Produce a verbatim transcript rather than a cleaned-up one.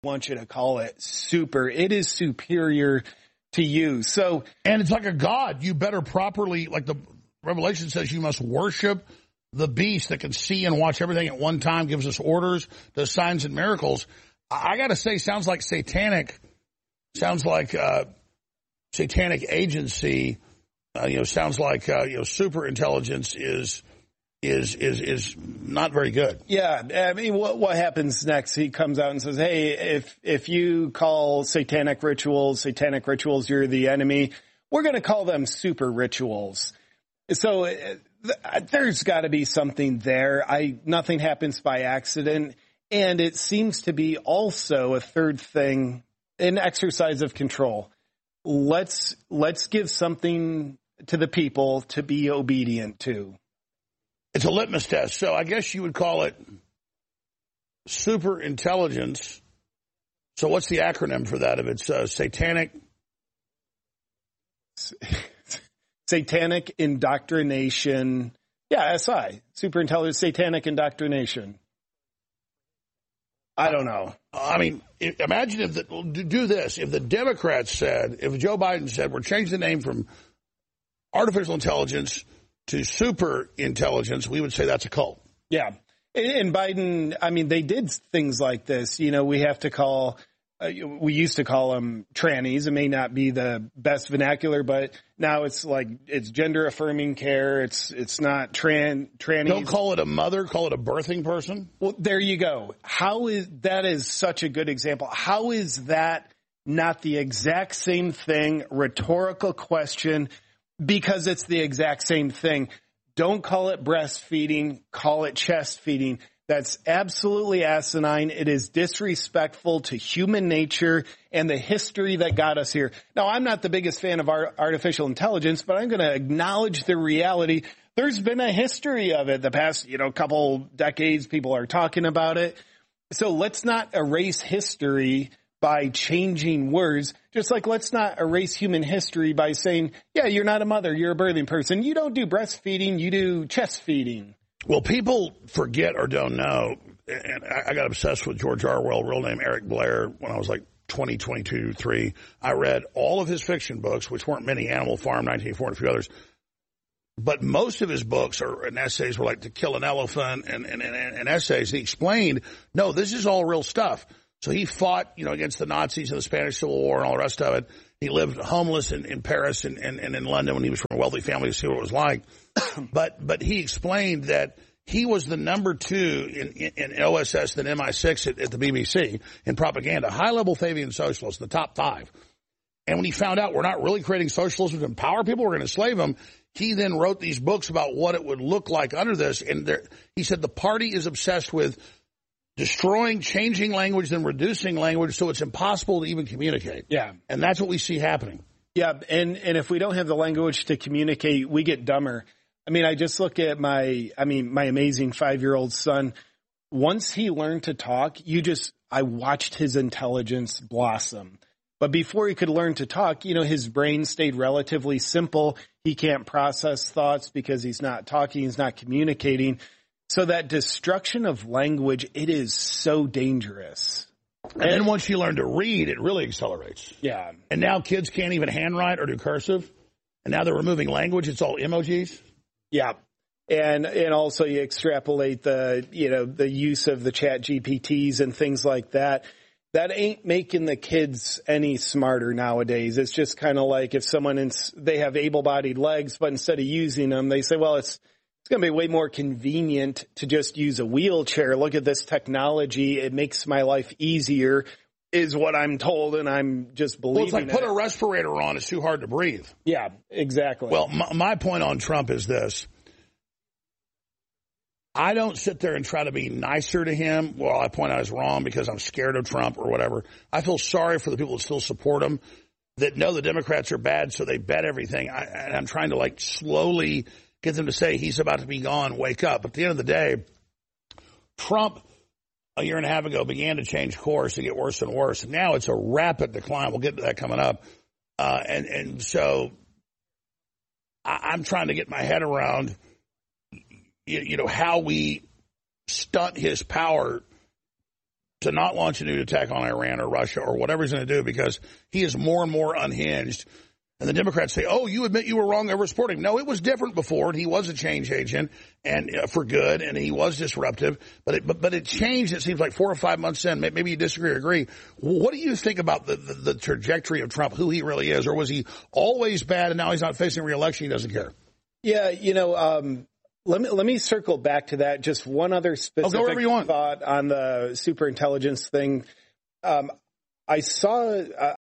want you to call it super. It is superior to you. So, and it's like a god. You better properly, like the Revelation says, you must worship the beast that can see and watch everything at one time, gives us orders, does signs and miracles. I, I got to say, sounds like satanic, sounds like uh, satanic agency. Uh, you know, sounds like uh, you know, super intelligence is is is is not very good. Yeah, I mean, what what happens next? He comes out and says, "Hey, if if you call satanic rituals satanic rituals, you're the enemy. We're going to call them super rituals." So uh, th- there's got to be something there. I nothing happens by accident, and it seems to be also a third thing, an exercise of control. Let's let's give something to the people to be obedient to. It's a litmus test. So I guess you would call it super intelligence. So what's the acronym for that? If it's uh, satanic? Satanic indoctrination. Yeah, S I. Super intelligence, satanic indoctrination. I don't know. I mean, imagine if the, do this. If the Democrats said, if Joe Biden said, we're changing the name from artificial intelligence to super intelligence, we would say that's a cult. Yeah. And Biden, I mean, they did things like this. You know, we have to call, uh, we used to call them trannies. It may not be the best vernacular, but now it's like, it's gender affirming care. It's, it's not tran, trannies. Don't call it a mother, call it a birthing person. Well, there you go. How is, that is such a good example. How is that not the exact same thing? Rhetorical question. Because it's the exact same thing. Don't call it breastfeeding, call it chest feeding. That's absolutely asinine. It is disrespectful to human nature and the history that got us here. Now, I'm not the biggest fan of our artificial intelligence, but I'm going to acknowledge the reality. There's been a history of it. The past, you know, couple decades, people are talking about it. So let's not erase history by changing words, just like let's not erase human history by saying, yeah, you're not a mother, you're a birthing person. You don't do breastfeeding, you do chest feeding. Well, people forget or don't know, and I got obsessed with George Orwell, real name Eric Blair, when I was like twenty, twenty-two, three. I read all of his fiction books, which weren't many, Animal Farm, nineteen eighty-four, and a few others. But most of his books are, and essays were like To Kill an Elephant and, and, and, and essays. He explained, no, this is all real stuff. So he fought, you know, against the Nazis in the Spanish Civil War and all the rest of it. He lived homeless in, in Paris and, and, and in London when he was from a wealthy family to see what it was like. But but he explained that he was the number two in, in, in O S S than M I six at, at the B B C in propaganda, high-level Fabian socialists, the top five. And when he found out we're not really creating socialism to empower people, we're going to enslave them, he then wrote these books about what it would look like under this. And there, he said the party is obsessed with destroying, changing language, then reducing language so it's impossible to even communicate. Yeah. And that's what we see happening. Yeah, and, and if we don't have the language to communicate, we get dumber. I mean, I just look at my, I mean, my amazing five-year-old son. Once he learned to talk, you just, I watched his intelligence blossom. But before he could learn to talk, you know, his brain stayed relatively simple. He can't process thoughts because he's not talking, he's not communicating. So that destruction of language, it is so dangerous. And, and then once you learn to read, it really accelerates. Yeah. And now kids can't even handwrite or do cursive. And now they're removing language. It's all emojis. Yeah. And and also you extrapolate the, you know, the use of the chat G P Ts and things like that. That ain't making the kids any smarter nowadays. It's just kind of like if someone, ins- they have able-bodied legs, but instead of using them, they say, well, it's It's going to be way more convenient to just use a wheelchair. Look at this technology. It makes my life easier, is what I'm told, and I'm just believing Well, it's like it. put a respirator on. It's too hard to breathe. Yeah, exactly. Well, my, my point on Trump is this. I don't sit there and try to be nicer to him. Well, I point out he's wrong because I'm scared of Trump or whatever. I feel sorry for the people that still support him, that know the Democrats are bad, so they bet everything. I, and I'm trying to, like, slowly get them to say he's about to be gone, wake up. At the end of the day, Trump, a year and a half ago, began to change course and get worse and worse. Now it's a rapid decline. We'll get to that coming up. Uh, and, and so I, I'm trying to get my head around, you, you know, how we stunt his power to not launch a new attack on Iran or Russia or whatever he's going to do, because he is more and more unhinged. And the Democrats say, oh, you admit you were wrong over supporting him. No, it was different before, and he was a change agent and uh, for good, and he was disruptive. But it, but, but it changed, it seems like, four or five months in. Maybe you disagree or agree. What do you think about the, the, the trajectory of Trump, who he really is? Or was he always bad, and now he's not facing re-election, he doesn't care? Yeah, you know, um, let me let me circle back to that. Just one other specific you want. thought on the superintelligence thing. Um, I saw uh,